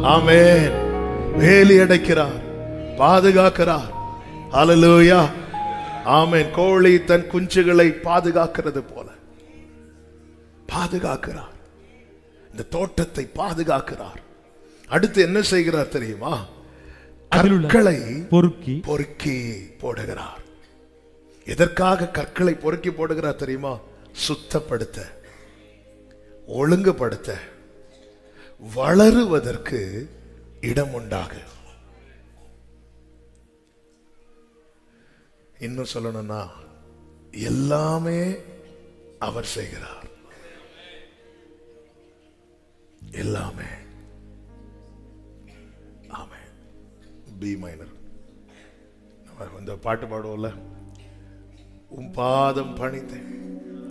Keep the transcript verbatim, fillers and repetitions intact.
ஆமென். வேலி அடைக்கிறார், பாதுகாக்கிறார். ஹல்லேலூயா. ஆமென். கோழி தன் குஞ்சுகளை பாதுகாக்கிறது போல பாதுகாக்கிறார். இந்த தோட்டத்தை பாதுகாக்கிறார். அடுத்து என்ன செய்கிறார் தெரியுமா? கற்களை பொறுக்கி பொறுக்கி போடுகிறார். எதற்காக கற்களை பொறுக்கி போடுகிறார் தெரியுமா? சுத்தப்படுத்த, ஒழுங்குபடுத்த, வளருவதற்கு இடம் உண்டாக. இன்னும் சொல்லணும்னா எல்லாமே அவர் செய்கிறார். எல்லாமே. ஆமென். B minor. நம்ம இந்த பாட்டு பாடுவோம்ல, உம் பாதம் பணிந்தேன்